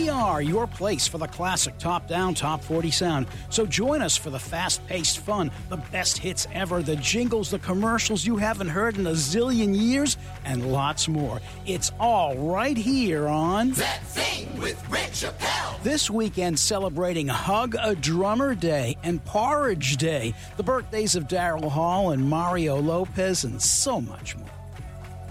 We are your place for the classic top-down, top 40 sound. So join us for the fast-paced fun, the best hits ever, the jingles, the commercials you haven't heard in a zillion years, and lots more. It's all right here on That Thing with Rick Chappelle. This weekend celebrating Hug a Drummer Day and Porridge Day, the birthdays of Daryl Hall and Mario Lopez, and so much more.